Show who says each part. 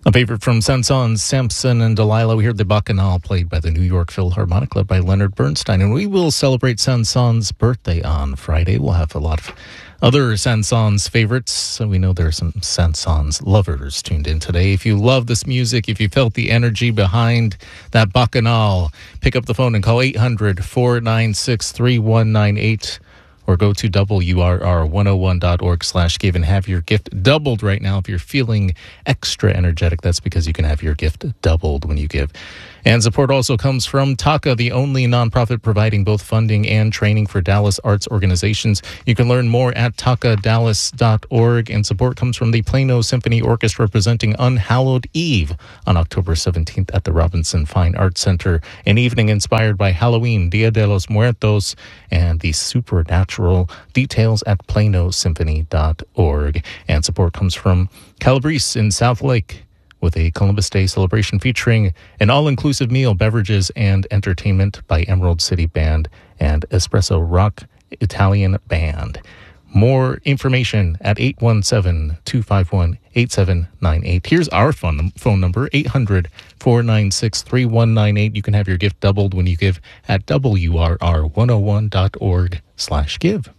Speaker 1: A favorite from Saint-Saëns, Samson and Delilah. We heard the Bacchanal played by the New York Philharmonic, led by Leonard Bernstein. And we will celebrate Saint-Saëns' birthday on Friday. We'll have a lot of other Saint-Saëns favorites. So we know there are some Saint-Saëns lovers tuned in today. If you love this music, if you felt the energy behind that Bacchanal, pick up the phone and call 800-496-3198. Or go to WRR101.org/give and have your gift doubled right now. If you're feeling extra energetic, that's because you can have your gift doubled when you give. And support also comes from TACA, the only nonprofit providing both funding and training for Dallas arts organizations. You can learn more at tacadallas.org. And support comes from the Plano Symphony Orchestra presenting Unhallowed Eve on October 17th at the Robinson Fine Arts Center. An evening inspired by Halloween, Dia de los Muertos, and the supernatural. Details at planosymphony.org. And support comes from Calabrese in South Lake, with a Columbus Day celebration featuring an all-inclusive meal, beverages, and entertainment by Emerald City Band and Espresso Rock Italian Band. More information at 817-251-8798. Here's our phone number, 800-496-3198. You can have your gift doubled when you give at WRR101.org/give.